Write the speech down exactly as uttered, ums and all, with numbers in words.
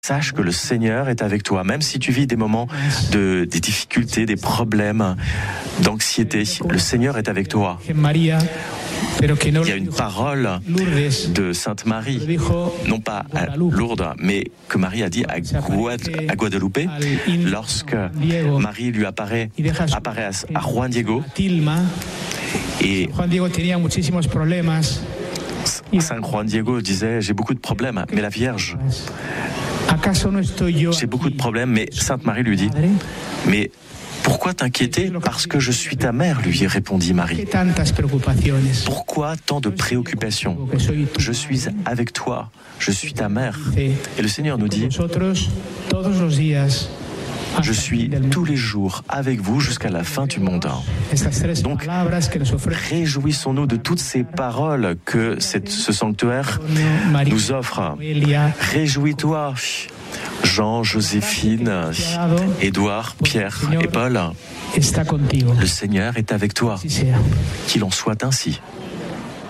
Sache que le Seigneur est avec toi, même si tu vis des moments de des difficultés, des problèmes, d'anxiété. Le Seigneur est avec toi. Il y a une parole de Sainte Marie, non pas à Lourdes, mais que Marie a dit à, Guad, à Guadeloupe, lorsque Marie lui apparaît, apparaît à, à Juan Diego. Et Saint Juan Diego disait, j'ai beaucoup de problèmes, mais la Vierge, j'ai beaucoup de problèmes, mais Sainte Marie lui dit, mais pourquoi t'inquiéter? Parce que je suis ta mère, lui répondit Marie. Pourquoi tant de préoccupations? Je suis avec toi, je suis ta mère. Et le Seigneur nous dit, je suis tous les jours avec vous jusqu'à la fin du monde. Donc, réjouissons-nous de toutes ces paroles que cette, ce sanctuaire nous offre. Réjouis-toi, Jean, Joséphine, Édouard, Pierre et Paul. Le Seigneur est avec toi. Qu'il en soit ainsi.